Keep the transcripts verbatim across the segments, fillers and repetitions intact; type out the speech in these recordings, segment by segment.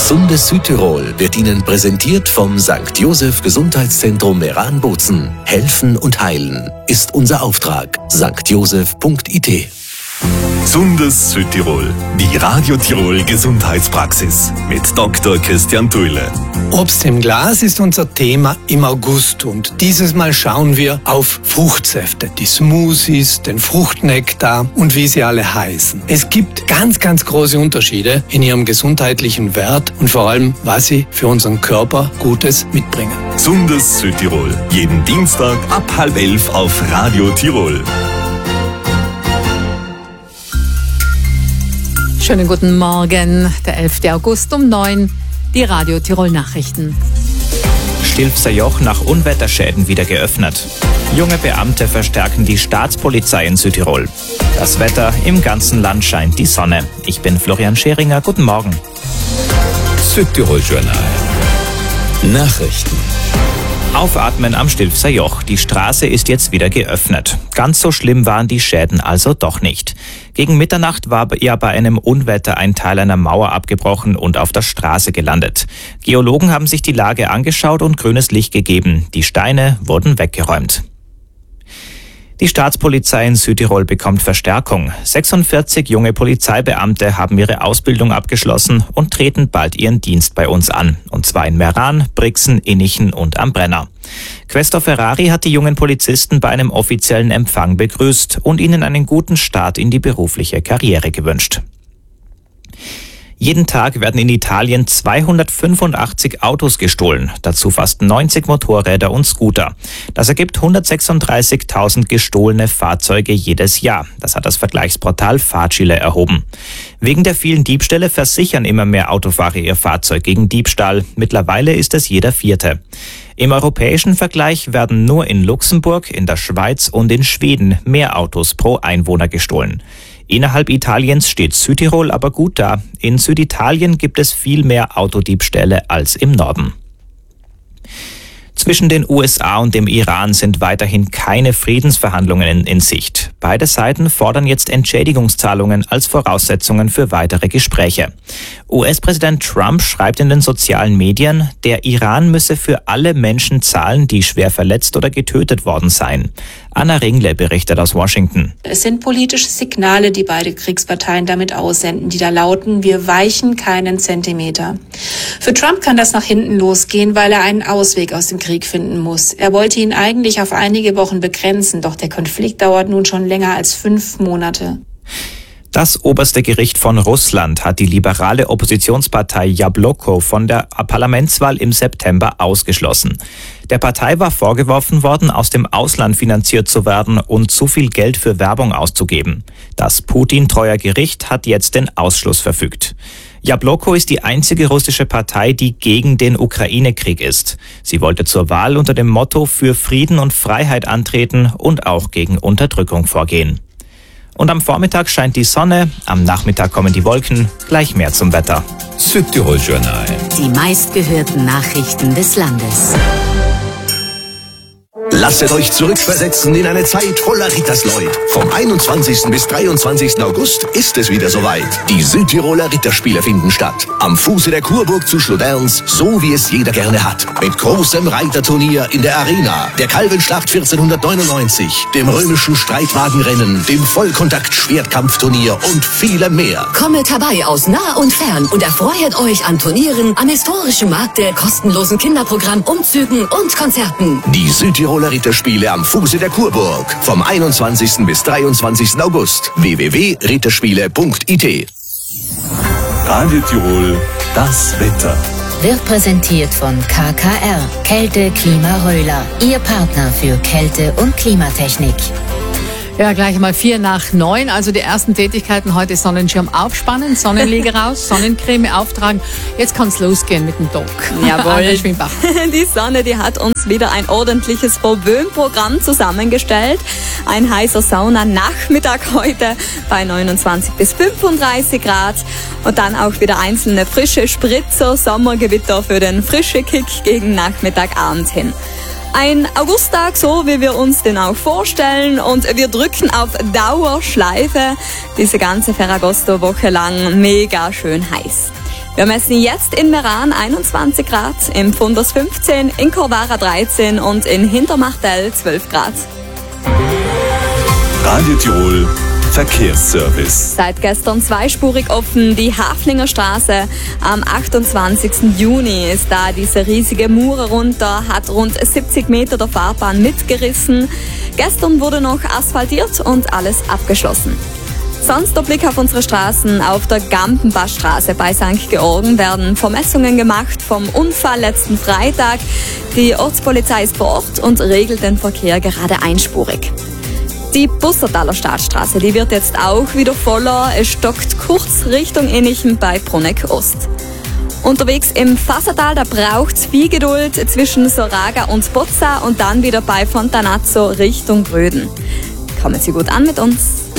Gesundes Südtirol wird Ihnen präsentiert vom Sankt Joseph Gesundheitszentrum Meran-Bozen. Helfen und heilen ist unser Auftrag. sankt joseph punkt i t. Gesundes Südtirol, die Radio Tirol Gesundheitspraxis mit Doktor Christian Thuile. Obst im Glas ist unser Thema im August und dieses Mal schauen wir auf Fruchtsäfte, die Smoothies, den Fruchtnektar und wie sie alle heißen. Es gibt ganz, ganz große Unterschiede in ihrem gesundheitlichen Wert und vor allem, was sie für unseren Körper Gutes mitbringen. Gesundes Südtirol, jeden Dienstag ab halb elf auf Radio Tirol. Schönen guten Morgen, der elfter August um neun, die Radio Tirol Nachrichten. Stilfser Joch nach Unwetterschäden wieder geöffnet. Junge Beamte verstärken die Staatspolizei in Südtirol. Das Wetter, im ganzen Land scheint die Sonne. Ich bin Florian Scheringer, guten Morgen. Südtirol Journal. Nachrichten. Aufatmen am Stilfser Joch. Die Straße ist jetzt wieder geöffnet. Ganz so schlimm waren die Schäden also doch nicht. Gegen Mitternacht war ja bei einem Unwetter ein Teil einer Mauer abgebrochen und auf der Straße gelandet. Geologen haben sich die Lage angeschaut und grünes Licht gegeben. Die Steine wurden weggeräumt. Die Staatspolizei in Südtirol bekommt Verstärkung. sechsundvierzig junge Polizeibeamte haben ihre Ausbildung abgeschlossen und treten bald ihren Dienst bei uns an. Und zwar in Meran, Brixen, Innichen und am Brenner. Questor Ferrari hat die jungen Polizisten bei einem offiziellen Empfang begrüßt und ihnen einen guten Start in die berufliche Karriere gewünscht. Jeden Tag werden in Italien zweihundertfünfundachtzig Autos gestohlen, dazu fast neunzig Motorräder und Scooter. Das ergibt hundertsechsunddreißigtausend gestohlene Fahrzeuge jedes Jahr. Das hat das Vergleichsportal Facile erhoben. Wegen der vielen Diebstähle versichern immer mehr Autofahrer ihr Fahrzeug gegen Diebstahl. Mittlerweile ist es jeder Vierte. Im europäischen Vergleich werden nur in Luxemburg, in der Schweiz und in Schweden mehr Autos pro Einwohner gestohlen. Innerhalb Italiens steht Südtirol aber gut da. In Süditalien gibt es viel mehr Autodiebstähle als im Norden. Zwischen den U S A und dem Iran sind weiterhin keine Friedensverhandlungen in, in Sicht. Beide Seiten fordern jetzt Entschädigungszahlungen als Voraussetzungen für weitere Gespräche. U S-Präsident Trump schreibt in den sozialen Medien, der Iran müsse für alle Menschen zahlen, die schwer verletzt oder getötet worden seien. Anna Ringle berichtet aus Washington. Es sind politische Signale, die beide Kriegsparteien damit aussenden, die da lauten, wir weichen keinen Zentimeter. Für Trump kann das nach hinten losgehen, weil er einen Ausweg aus dem Krieg finden muss. Er wollte ihn eigentlich auf einige Wochen begrenzen, doch der Konflikt dauert nun schon länger als fünf Monate. Das oberste Gericht von Russland hat die liberale Oppositionspartei Jabloko von der Parlamentswahl im September ausgeschlossen. Der Partei war vorgeworfen worden, aus dem Ausland finanziert zu werden und zu viel Geld für Werbung auszugeben. Das Putin-treue Gericht hat jetzt den Ausschluss verfügt. Jabloko ist die einzige russische Partei, die gegen den Ukraine-Krieg ist. Sie wollte zur Wahl unter dem Motto für Frieden und Freiheit antreten und auch gegen Unterdrückung vorgehen. Und am Vormittag scheint die Sonne, am Nachmittag kommen die Wolken, gleich mehr zum Wetter. Südtirol Journal. Die meistgehörten Nachrichten des Landes. Lasset euch zurückversetzen in eine Zeit voller Rittersleut. Vom einundzwanzigsten bis dreiundzwanzigsten August ist es wieder soweit. Die Südtiroler Ritterspiele finden statt. Am Fuße der Kurburg zu Schloderns, so wie es jeder gerne hat. Mit großem Reiterturnier in der Arena, der Kalvenschlacht vierzehnhundertneunundneunzig, dem römischen Streitwagenrennen, dem Vollkontakt-Schwertkampfturnier und vielem mehr. Kommet herbei aus nah und fern und erfreut euch an Turnieren, am historischen Markte, kostenlosen Kinderprogramm, Umzügen und Konzerten. Die Südtiroler Ritterspiele am Fuße der Kurburg. Vom einundzwanzigsten bis dreiundzwanzigsten August. w w w punkt ritterspiele punkt i t. Radio Tirol, das Wetter. Wird präsentiert von K K R, Kälte Klima Röhler, Ihr Partner für Kälte- und Klimatechnik. Ja, gleich mal vier nach neun. Also die ersten Tätigkeiten heute: Sonnenschirm aufspannen, Sonnenliege raus, Sonnencreme auftragen. Jetzt kann's losgehen mit dem Doc. Jawohl. Die Sonne, die hat uns wieder ein ordentliches Verwöhnprogramm zusammengestellt. Ein heißer Saunanachmittag heute bei neunundzwanzig bis fünfunddreißig Grad. Und dann auch wieder einzelne frische Spritzer, Sommergewitter für den frischen Kick gegen Nachmittagabend hin. Ein Augusttag, so wie wir uns den auch vorstellen, und wir drücken auf Dauerschleife diese ganze Ferragosto-Woche lang mega schön heiß. Wir messen jetzt in Meran einundzwanzig Grad, im Pfunders fünfzehn, in Corvara dreizehn und in Hintermartel zwölf Grad. Radio Tirol Verkehrsservice. Seit gestern zweispurig offen die Haflinger Straße. Am achtundzwanzigsten Juni ist da diese riesige Mure runter, hat rund siebzig Meter der Fahrbahn mitgerissen. Gestern wurde noch asphaltiert und alles abgeschlossen. Sonst der Blick auf unsere Straßen. Auf der Gampenbachstraße bei Sankt Georgen werden Vermessungen gemacht vom Unfall letzten Freitag. Die Ortspolizei ist vor Ort und regelt den Verkehr gerade einspurig. Die Bussertaler Staatsstraße, die wird jetzt auch wieder voller. Es stockt kurz Richtung Innichen bei Bruneck Ost. Unterwegs im Fassertal, da braucht's viel Geduld zwischen Soraga und Bozza und dann wieder bei Fontanazzo Richtung Gröden. Kommen Sie gut an mit uns.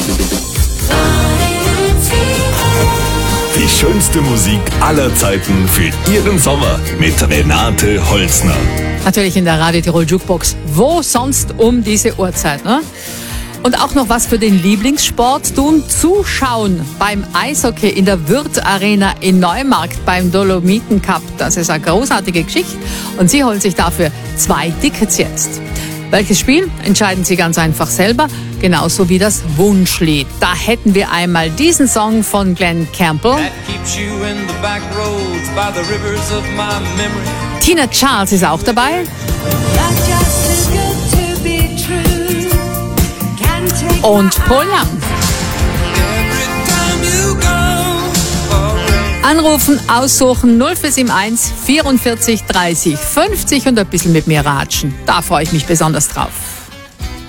Die schönste Musik aller Zeiten für Ihren Sommer mit Renate Holzner. Natürlich in der Radio Tirol Jukebox. Wo sonst um diese Uhrzeit, ne? Und auch noch was für den Lieblingssport tun. Zuschauen beim Eishockey in der Würth Arena in Neumarkt beim Dolomiten Cup. Das ist eine großartige Geschichte. Und Sie holen sich dafür zwei Tickets jetzt. Welches Spiel? Entscheiden Sie ganz einfach selber. Genauso wie das Wunschlied. Da hätten wir einmal diesen Song von Glenn Campbell. Tina Charles ist auch dabei. Und Paul Young. Anrufen, aussuchen null vier sieben eins vierundvierzig dreißig fünfzig und ein bisschen mit mir ratschen. Da freue ich mich besonders drauf.